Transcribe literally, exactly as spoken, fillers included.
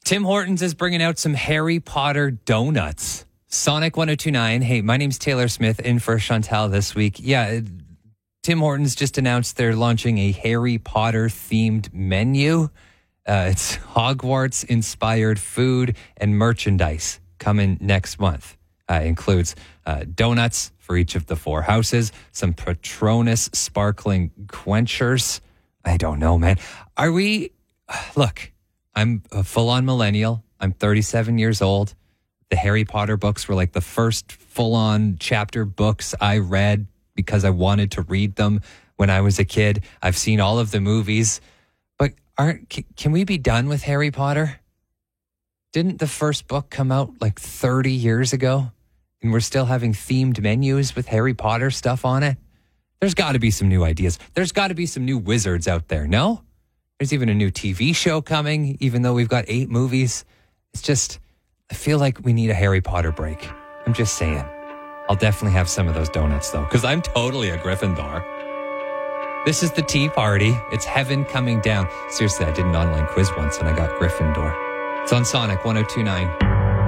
Tim Hortons is bringing out some Harry Potter donuts. Sonic one oh two point nine. Hey, my name's Taylor Smith, in for Chantal this week. Yeah, Tim Hortons just announced they're launching a Harry Potter themed menu. Uh, it's Hogwarts-inspired food and merchandise coming next month. Uh, includes uh, donuts for each of the four houses, some Patronus sparkling quenchers. I don't know, man. Are we... Look, I'm a full-on millennial. I'm thirty-seven years old. The Harry Potter books were like the first full-on chapter books I read because I wanted to read them when I was a kid. I've seen all of the movies. But aren't can we be done with Harry Potter? Didn't the first book come out like thirty years ago? And we're still having themed menus with Harry Potter stuff on it? There's got to be some new ideas. There's got to be some new wizards out there, no? There's even a new T V show coming, even though we've got eight movies. It's just, I feel like we need a Harry Potter break. I'm just saying. I'll definitely have some of those donuts, though, because I'm totally a Gryffindor. This is the Tea Party. It's heaven coming down. Seriously, I did an online quiz once and I got Gryffindor. It's on Sonic one oh two point nine.